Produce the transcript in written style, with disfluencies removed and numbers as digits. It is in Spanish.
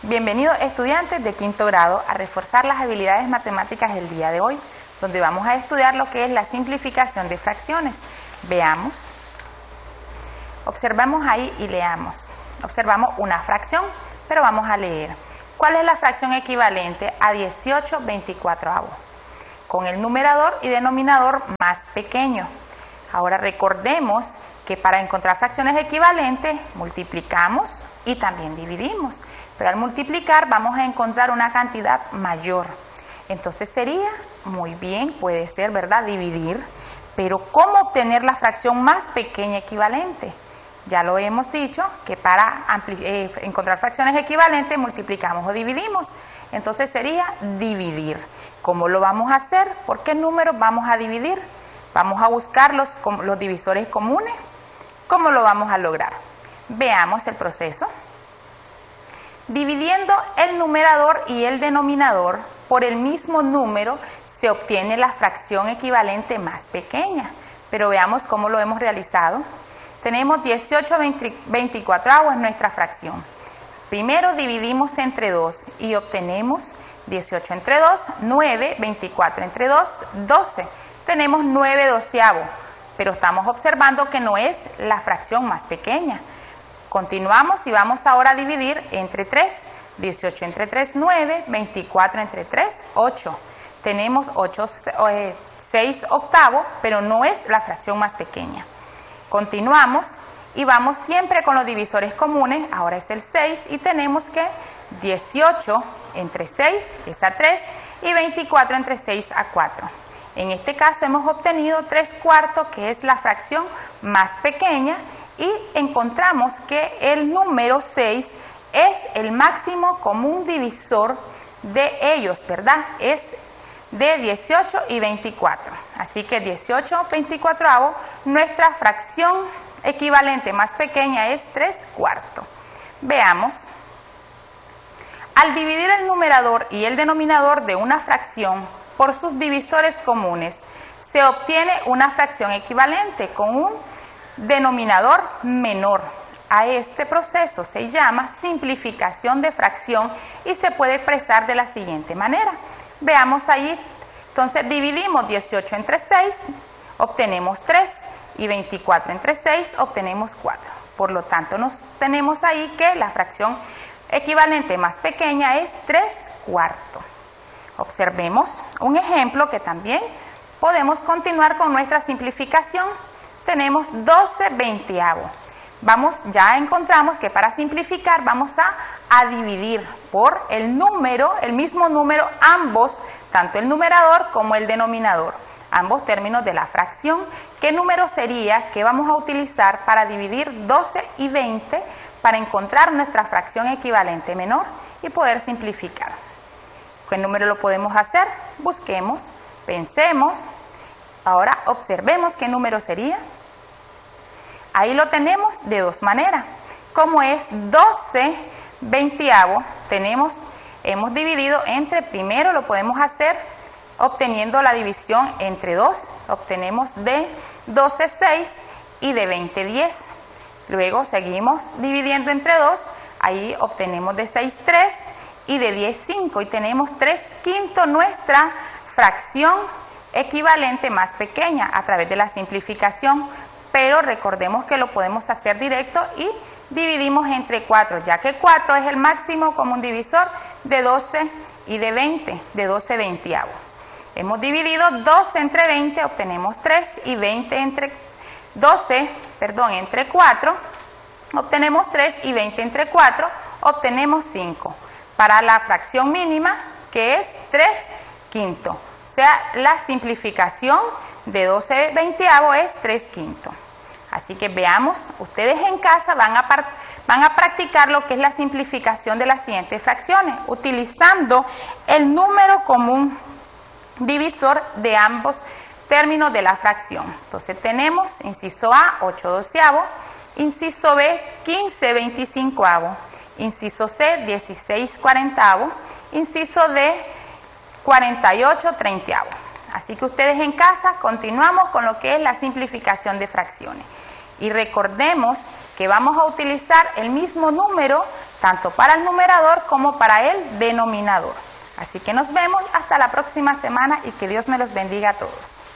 Bienvenidos estudiantes de quinto grado a reforzar las habilidades matemáticas el día de hoy, donde vamos a estudiar lo que es la simplificación de fracciones. Veamos, observamos ahí y leamos. Observamos una fracción, pero vamos a leer. ¿Cuál es la fracción equivalente a 18/24? Con el numerador y denominador más pequeño. Ahora recordemos que para encontrar fracciones equivalentes multiplicamos y también dividimos. Pero al multiplicar vamos a encontrar una cantidad mayor. Entonces sería, muy bien, puede ser, ¿verdad?, dividir. Pero ¿cómo obtener la fracción más pequeña equivalente? Ya lo hemos dicho, que para encontrar fracciones equivalentes multiplicamos o dividimos. Entonces sería dividir. ¿Cómo lo vamos a hacer? ¿Por qué números vamos a dividir? Vamos a buscar los divisores comunes. ¿Cómo lo vamos a lograr? Veamos el proceso. Dividiendo el numerador y el denominador por el mismo número se obtiene la fracción equivalente más pequeña. Pero veamos cómo lo hemos realizado. Tenemos 18/24 es nuestra fracción. Primero dividimos entre 2 y obtenemos 18 entre 2, 9, 24 entre 2, 12. Tenemos 9/12, pero estamos observando que no es la fracción más pequeña. Continuamos y vamos ahora a dividir entre 3. 18 entre 3, 9, 24 entre 3, 8. Tenemos 6/8, pero no es la fracción más pequeña. Continuamos y vamos siempre con los divisores comunes. Ahora es el 6 y tenemos que 18 entre 6 es a 3 y 24 entre 6 a 4. En este caso hemos obtenido 3/4, que es la fracción más pequeña, y encontramos que el número 6 es el máximo común divisor de ellos, ¿verdad? Es de 18 y 24. Así que 18/24, nuestra fracción equivalente más pequeña es 3/4. Veamos. Al dividir el numerador y el denominador de una fracción por sus divisores comunes, se obtiene una fracción equivalente con un denominador menor. A este proceso se llama simplificación de fracción y se puede expresar de la siguiente manera. Veamos ahí. Entonces dividimos 18 entre 6, obtenemos 3, y 24 entre 6 obtenemos 4. Por lo tanto, tenemos ahí que la fracción equivalente más pequeña es 3/4. Observemos un ejemplo que también podemos continuar con nuestra simplificación. Tenemos 12/20. Ya encontramos que para simplificar vamos a dividir por el mismo número, ambos, tanto el numerador como el denominador, ambos términos de la fracción. ¿Qué número sería que vamos a utilizar para dividir 12 y 20 para encontrar nuestra fracción equivalente menor y poder simplificar? ¿Qué número lo podemos hacer? Busquemos, pensemos. Ahora observemos qué número sería. Ahí lo tenemos de dos maneras. Como es 12/20, hemos dividido entre, primero lo podemos hacer obteniendo la división entre 2. Obtenemos de 12, 6 y de 20, 10. Luego seguimos dividiendo entre 2. Ahí obtenemos de 6, 3 y de 10, 5. Y tenemos 3/5, nuestra fracción equivalente más pequeña a través de la simplificación. Pero recordemos que lo podemos hacer directo y dividimos entre 4, ya que 4 es el máximo común divisor de 12 y de 20, de 12/20. Hemos dividido 12 entre 20, obtenemos 3, y 20 entre 4, obtenemos 3, y 20 entre 4, obtenemos 5. Para la fracción mínima, que es 3/5. O sea, la simplificación de 12/20 es 3/5. Así que veamos, ustedes en casa van a practicar lo que es la simplificación de las siguientes fracciones, utilizando el número común divisor de ambos términos de la fracción. Entonces tenemos inciso A, 8/12, inciso B, 15/25, inciso C, 16/40, inciso D, 48/30. Así que ustedes en casa continuamos con lo que es la simplificación de fracciones. Y recordemos que vamos a utilizar el mismo número tanto para el numerador como para el denominador. Así que nos vemos hasta la próxima semana y que Dios me los bendiga a todos.